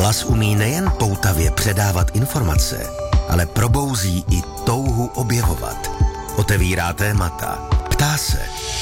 Hlas umí nejen poutavě předávat informace, ale probouzí i touhu objevovat. Otevírá témata, ptá se,